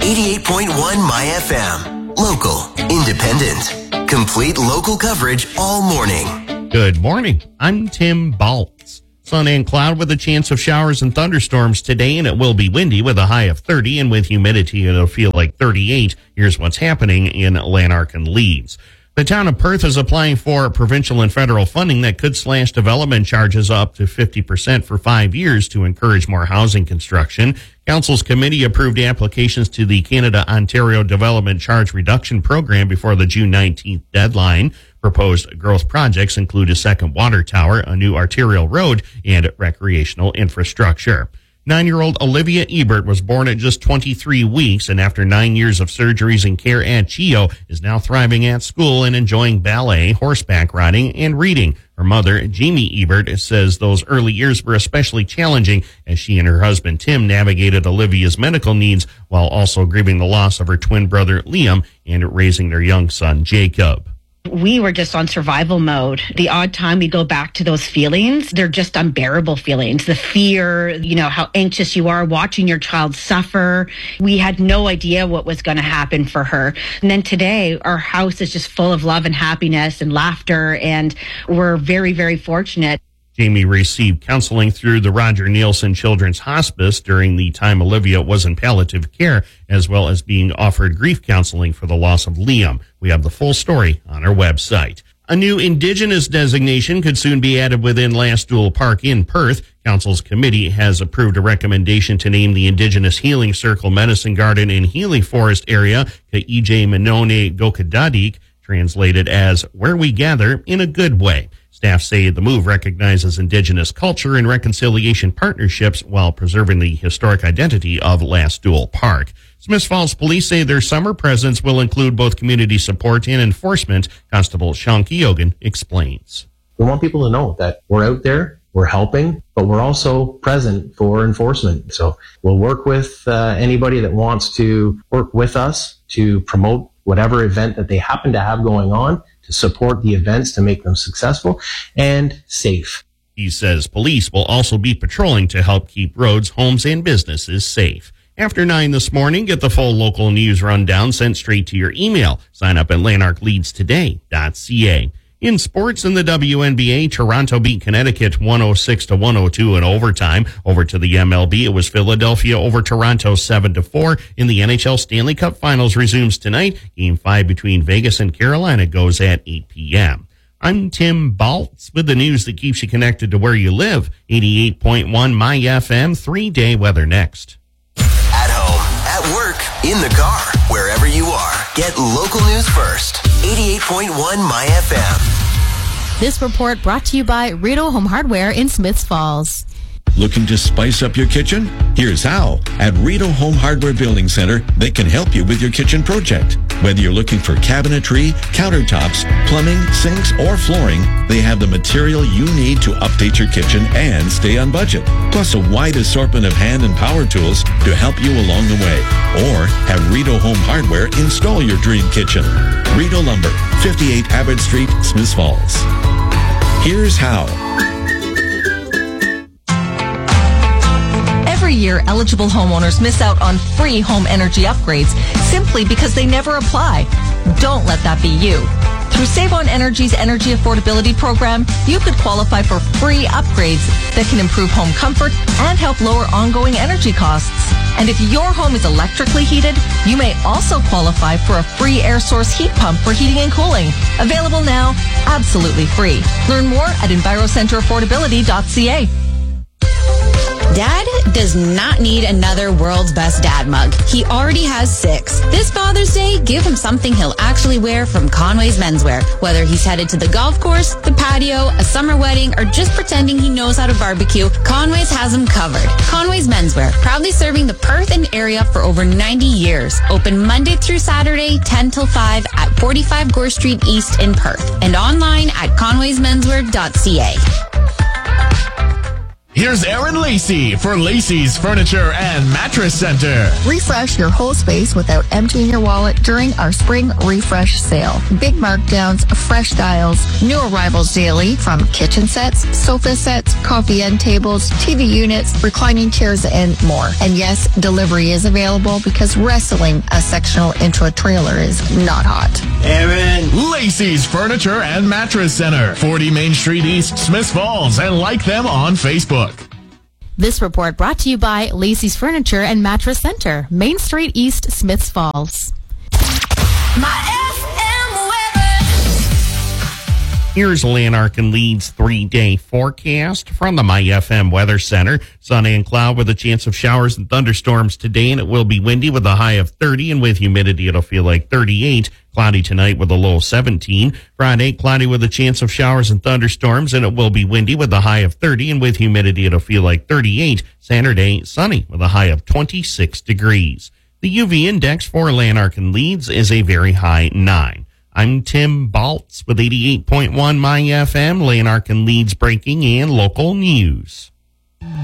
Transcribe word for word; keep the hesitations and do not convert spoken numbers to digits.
eighty-eight point one My F M. Local, independent, complete local coverage all morning. Good morning. I'm Tim Baltz. Sun and cloud with a chance of showers and thunderstorms today, and it will be windy with a high of thirty, and with humidity it'll feel like thirty-eight. Here's what's happening in Lanark and Leeds. The town of Perth is applying for provincial and federal funding that could slash development charges up to fifty percent for five years to encourage more housing construction. Council's committee approved applications to the Canada-Ontario Development Charge Reduction Program before the June nineteenth deadline. Proposed growth projects include a second water tower, a new arterial road, and recreational infrastructure. Nine-year-old Olivia Ebert was born at just twenty-three weeks, and after nine years of surgeries and care at G E O, is now thriving at school and enjoying ballet, horseback riding, and reading. Her mother, Jamie Ebert, says those early years were especially challenging as she and her husband, Tim, navigated Olivia's medical needs while also grieving the loss of her twin brother, Liam, and raising their young son, Jacob. We were just on survival mode. The odd time we go back to those feelings, they're just unbearable feelings. The fear, you know, how anxious you are watching your child suffer. We had no idea what was going to happen for her. And then today, our house is just full of love and happiness and laughter, and we're very, very fortunate. Jamie received counseling through the Roger Nielsen Children's Hospice during the time Olivia was in palliative care, as well as being offered grief counseling for the loss of Liam. We have the full story on our website. A new Indigenous designation could soon be added within Lastduel Park in Perth. Council's committee has approved a recommendation to name the Indigenous Healing Circle Medicine Garden in Healy Forest area Ka'ijay Minone Gokadadik, translated as Where We Gather in a Good Way. Staff say the move recognizes Indigenous culture and reconciliation partnerships while preserving the historic identity of Lastduel Park. Smiths Falls Police say their summer presence will include both community support and enforcement. Constable Sean Keogan explains. We want people to know that we're out there, we're helping, but we're also present for enforcement. So we'll work with uh, anybody that wants to work with us to promote whatever event that they happen to have going on, to support the events to make them successful and safe. He says police will also be patrolling to help keep roads, homes, and businesses safe. After nine this morning, get the full local news rundown sent straight to your email. Sign up at lanark leads today dot c a. In sports in the W N B A, Toronto beat Connecticut one oh six to one oh two in overtime. Over to the M L B, it was Philadelphia over Toronto seven to four. In the N H L Stanley Cup Finals resumes tonight. Game five between Vegas and Carolina goes at eight p.m. I'm Tim Baltz with the news that keeps you connected to where you live. eighty-eight point one My F M, three-day weather next. At home, at work, in the car, wherever you are, get local news first. eighty-eight point one My F M. This report brought to you by Rito Home Hardware in Smiths Falls. Looking to spice up your kitchen? Here's how. At Rito Home Hardware Building Center, they can help you with your kitchen project. Whether you're looking for cabinetry, countertops, plumbing, sinks, or flooring, they have the material you need to update your kitchen and stay on budget. Plus a wide assortment of hand and power tools to help you along the way. Or have Rito Home Hardware install your dream kitchen. Rito Lumber, fifty-eight Abbott Street, Smiths Falls. Here's how. Every year, eligible homeowners miss out on free home energy upgrades simply because they never apply. Don't let that be you. Through Save On Energy's Energy Affordability Program, you could qualify for free upgrades that can improve home comfort and help lower ongoing energy costs. And if your home is electrically heated, you may also qualify for a free air source heat pump for heating and cooling. Available now, absolutely free. Learn more at enviro center affordability dot c a. Dad does not need another World's Best Dad mug. He already has six. This Father's Day, give him something he'll actually wear from Conway's Menswear. Whether he's headed to the golf course, the patio, a summer wedding, or just pretending he knows how to barbecue, Conway's has him covered. Conway's Menswear, proudly serving the Perth and area for over ninety years. Open Monday through Saturday, ten till five at forty-five Gore Street East in Perth. And online at conways menswear dot c a. Here's Aaron Lacey for Lacey's Furniture and Mattress Center. Refresh your whole space without emptying your wallet during our spring refresh sale. Big markdowns, fresh styles, new arrivals daily from kitchen sets, sofa sets, coffee end tables, T V units, reclining chairs, and more. And yes, delivery is available because wrestling a sectional into a trailer is not hot. Aaron. Lacey's Furniture and Mattress Center, forty Main Street East, Smiths Falls, and like them on Facebook. This report brought to you by Lacey's Furniture and Mattress Center, Main Street East, Smiths Falls. My F M weather. Here's Lanark and Leeds three-day forecast from the My F M Weather Center. Sunny and cloud with a chance of showers and thunderstorms today, and it will be windy with a high of thirty, and with humidity it'll feel like thirty-eight. Cloudy tonight with a low of seventeen. Friday, cloudy with a chance of showers and thunderstorms, and it will be windy with a high of thirty, and with humidity it'll feel like thirty-eight. Saturday, sunny with a high of twenty-six degrees. The U V index for Lanark and Leeds is a very high nine. I'm Tim Baltz with eighty-eight point one My F M, Lanark and Leeds breaking and local news.